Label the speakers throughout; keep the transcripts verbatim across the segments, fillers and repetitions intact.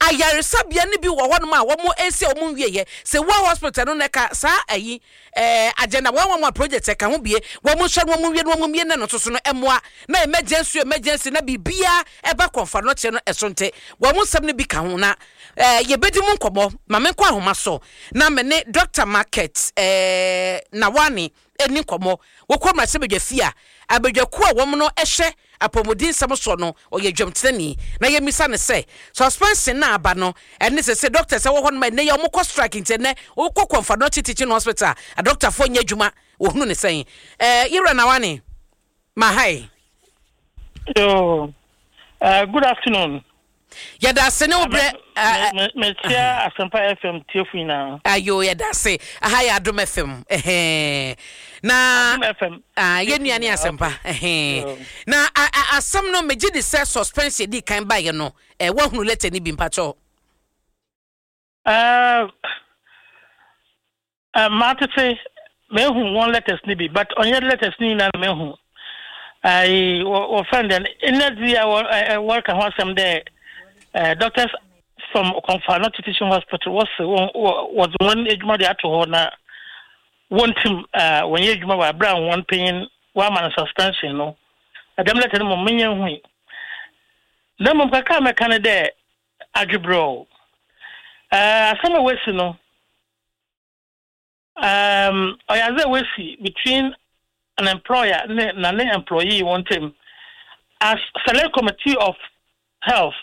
Speaker 1: ayaresabia ne bi wo ho no ma wo mo esi o mo wieye se wo hospital no neka sa ayi eh agenda wo wo project e ka ho bie wo mo hwe wo mo wie wo mo mie ne no soso no emoa na emergency emergency na bibia e ba konfa no che no esonte wo mo nsem ne bi ka ho na eh ye bedi mu nkomo ma me kwa homa so na me ne Doctor Market eh na wani eni nkomo wo kwa ma se bedwa fia abedwa ko a wo mo no ehwe apomodin sam so no oye dwamtani na ye misa ne se suspension na aba no ene se se doctor se wo ho no ne ye omko strike intene wo kɔ konfa no teaching hospital a doctor fo nya dwuma wo hunu ne sen eh yira na wani ma hai
Speaker 2: yo uh, good afternoon.
Speaker 1: Yada se ne obre
Speaker 2: me tia Asempa F M tiefu na
Speaker 1: ayo yada se aha ya Adom F M eh na
Speaker 2: Adom F M
Speaker 1: ah ye nuane Asempa eh na asam no meji de se suspension di kan ba ye no eh wo hunu letter ni bi mpacho
Speaker 2: uh uh matete me hu one letters ni bi but on your letters ni na me hu I or friend and in that I work at some there. Uh, doctors from Confano Teaching Hospital was was one ejuma at na one team uh when you were brown one pain one man suspension no adam let them menyan hu na mo ka me kan de adwebro uh asama wesi no um oyaze wesi between an employer and an employee want him as select committee of health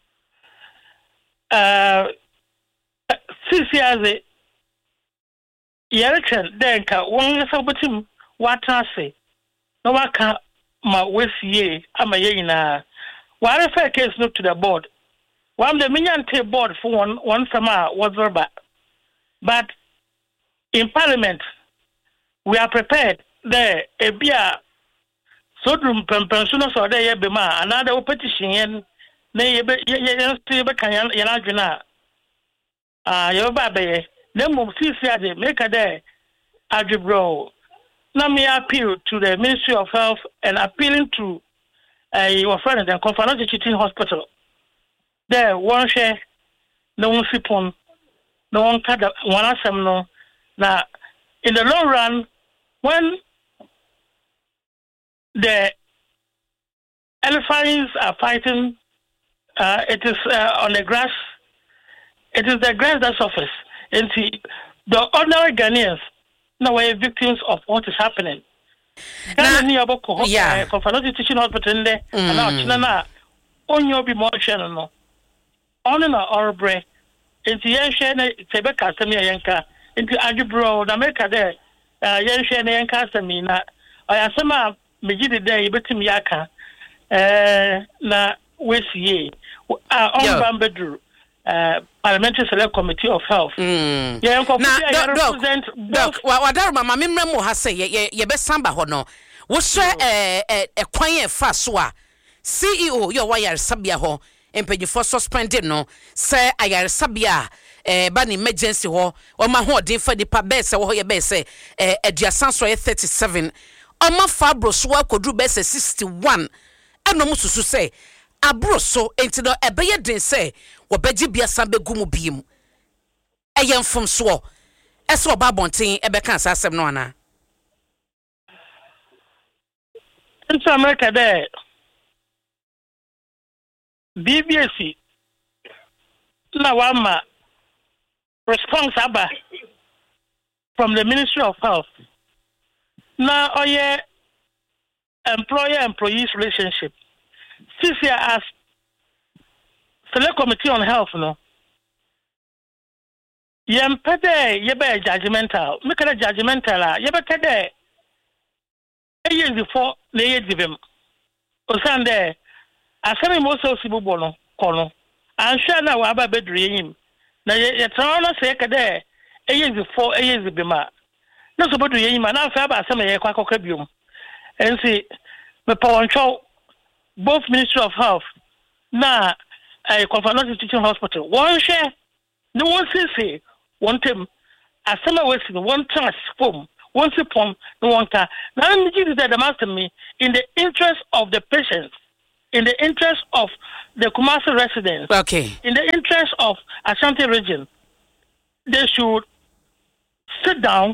Speaker 2: uh C C as a yerechen then ka won sabotim wata say no waka ma wesiye ama ye na wa refer case no to the board one the minyante board for one one sama was rubber but in parliament we are prepared there ebia so drum pension so there be ma another petition yen na ye be ye be kan ya na adwena ah ye ba be na mum sisi ade make there adwebro na me appeal to the Ministry of Health and appealing to uh, your friend the Confano Teaching Hospital there one share no one sipon no one kada one asem no na in the long run when the elephants are fighting, uh, it is uh, on the grass. It is the grass that suffers. And see, the ordinary Ghanaians now are victims of what is happening.
Speaker 1: Nah, yeah.
Speaker 2: Confano Teaching Hospital there, and now China on your be more channel. On and our break. And the young share Tebeka Samia Yanka into Adjubro, the America there. Uh, young share Yanka Samina. I asama mejide dey betim yaka eh na wesiye ah on bambedru uh parliamentary select committee of health
Speaker 1: mm. yeah na represent doc wadar mama memrem mo ha say ye ye be samba ho no wo hwe eh eh kwan e fa so a C E O yo wire sabia ho empanyfo suspended no say ayare sabia eh ba ni emergency ho o ma ho odin fa dipa be se wo ye be se eh aduasan so ye thirty-seven Oma fabro so akodru be se sixty-one eno mususu se abro so enti no ebeye den se wo beji bia san begu mu biem eye mfom so eso ba bonten ebe kan asem no ana
Speaker 2: in America there B B C na wama response aba from the Ministry of Health. Now, oh yeah, employer-employees relationship. C C as Select Committee on Health, no. Yem pede yebe judgmental. Make a judgmental. Yebe pede. A year before the year divim. Osande. Asemi mo so sibubo no kono. Ansha na wa ba bedri him. Na ye tana say kede. A year before a year bima. No so bodu yin ma na fa ba asem ye kwa koka biom and see me pawoncho both Ministry of Health na eh Confano Teaching Hospital one share no one say one time asem we see one transform one sipom no one ka na me give the master me in the interest of the patients in the interest of the Kumasi residents,
Speaker 1: okay,
Speaker 2: in the interest of Ashanti region, they should sit down